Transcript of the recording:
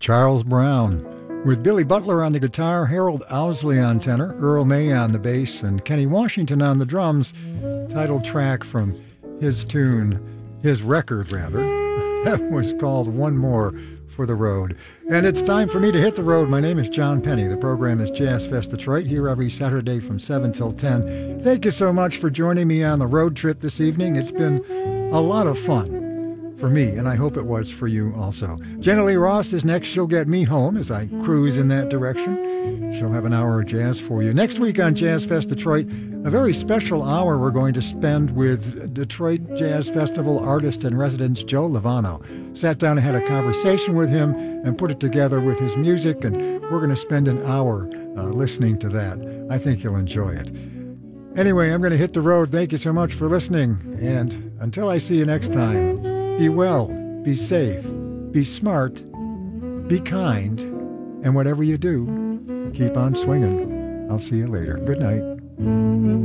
Charles Brown, with Billy Butler on the guitar, Harold Owsley on tenor, Earl May on the bass, and Kenny Washington on the drums. Title track from his record rather, that was called One More for the Road. And it's time for me to hit the road. My name is John Penny. The program is Jazz Fest Detroit, here every Saturday from 7 till 10. Thank you so much for joining me on the road trip this evening. It's been a lot of fun for me, and I hope it was for you also. Jenna Lee Ross is next. She'll get me home as I cruise in that direction. She'll have an hour of jazz for you. Next week on Jazz Fest Detroit, a very special hour we're going to spend with Detroit Jazz Festival artist and resident Joe Lovano. Sat down and had a conversation with him and put it together with his music, and we're going to spend an hour listening to that. I think you'll enjoy it. Anyway, I'm going to hit the road. Thank you so much for listening, and until I see you next time, be well, be safe, be smart, be kind, and whatever you do, keep on swinging. I'll see you later. Good night.